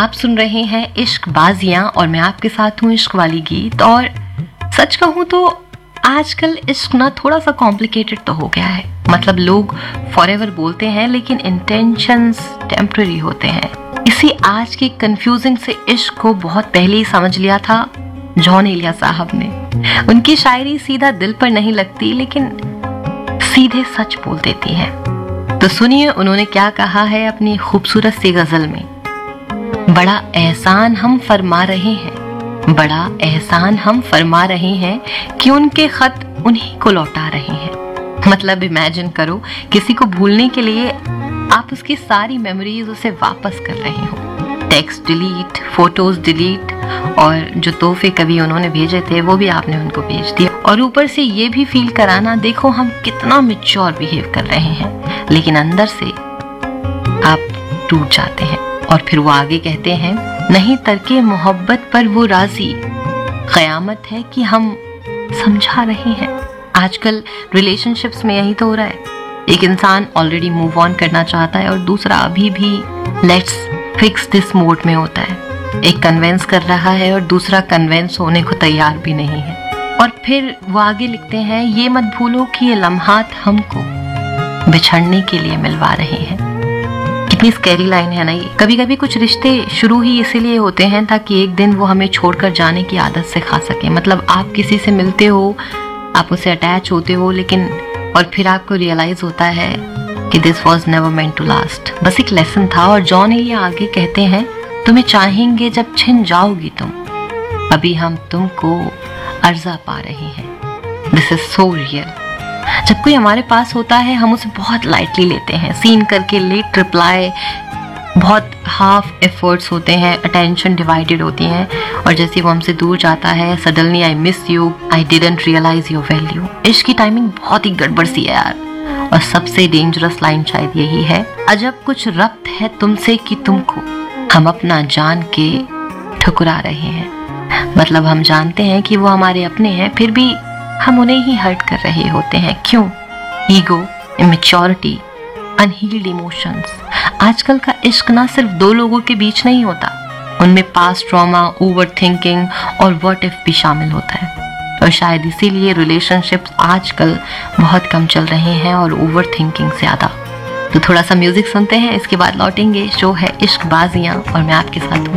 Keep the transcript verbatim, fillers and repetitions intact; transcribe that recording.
आप सुन रहे हैं इश्क बाजियां और मैं आपके साथ हूँ इश्क वाली गीत। और सच कहूँ तो आजकल इश्क ना थोड़ा सा कॉम्प्लिकेटेड तो हो गया है। मतलब लोग फॉरएवर बोलते हैं लेकिन इंटेंशंस टेम्पररी होते हैं। इसी आज के कंफ्यूजिंग से इश्क को बहुत पहले ही समझ लिया था जॉन एलिया साहब ने। उनकी शायरी सीधा दिल पर नहीं लगती लेकिन सीधे सच बोल देती है। तो सुनिए उन्होंने क्या कहा है अपनी खूबसूरत सी गजल में। बड़ा एहसान हम फरमा रहे हैं, बड़ा एहसान हम फरमा रहे हैं कि उनके खत उन्हीं को लौटा रहे हैं। मतलब इमेजिन करो किसी को भूलने के लिए आप उसकी सारी मेमोरीज उसे वापस कर रहे हो। टेक्स्ट डिलीट, फोटोज डिलीट और जो तोहफे कभी उन्होंने भेजे थे वो भी आपने उनको भेज दिया। और ऊपर से ये भी फील कराना देखो हम कितना मैच्योर बिहेव कर रहे हैं, लेकिन अंदर से आप टूट जाते हैं। और फिर वो आगे कहते हैं, नहीं तरके मोहब्बत पर वो राजी, क़यामत है कि हम समझा रहे हैं। आजकल रिलेशनशिप्स में यही तो हो रहा है। एक इंसान ऑलरेडी मूव ऑन करना चाहता है और दूसरा अभी भी लेट्स फिक्स दिस मोड में होता है। एक कन्वेंस कर रहा है और दूसरा कन्वेंस होने को तैयार भी नहीं है। और फिर वो आगे लिखते हैं, ये मत भूलो कि ये लम्हात हमको बिछड़ने के लिए मिलवा रहे हैं। कितनी स्कैरी लाइन है ना ये। कभी कभी कुछ रिश्ते शुरू ही इसीलिए होते हैं ताकि एक दिन वो हमें छोड़कर जाने की आदत सिखा सके। मतलब आप किसी से मिलते हो, आप उससे अटैच होते हो, लेकिन और फिर आपको रियलाइज होता है कि this was never meant to last, बस एक लेसन था। और जॉन एलिया आगे कहते हैं, तुम्हें चाहेंगे जब छिन जाओगी तुम, अभी हम तुमको अर्जा पा रहे हैं। This is so real. जब कोई हमारे पास होता है हम उसे बहुत लाइटली लेते हैं। सीन करके लेट रिप्लाई, बहुत हाफ एफर्ट्स होते हैं, अटेंशन डिवाइडेड होती हैं। और जैसे वो हमसे दूर जाता है, suddenly I miss you, I didn't realise your value. इश्क की टाइमिंग बहुत ही गड़बड़ सी है यार। और सबसे डेंजरस लाइन शायद यही है, अजब कुछ रब्त है तुमसे कि तुमको हम अपना जान के ठुकरा रहे हैं। मतलब हम जानते हैं कि वो हमारे अपने हैं, फिर भी हम उन्हें ही हर्ट कर रहे होते हैं। क्यों? Ego, immaturity, unhealed emotions. आजकल का इश्क ना सिर्फ दो लोगों के बीच नहीं होता, उनमें पास्ट ट्रॉमा, ओवर थिंकिंग और व्हाट इफ भी शामिल होता है। और शायद इसीलिए रिलेशनशिप्स आजकल बहुत कम चल रहे हैं और ओवर थिंकिंग ज्यादा। तो थोड़ा सा म्यूजिक सुनते हैं, इसके बाद लौटेंगे। शो है इश्क बाजियां और मैं आपके साथ हूँ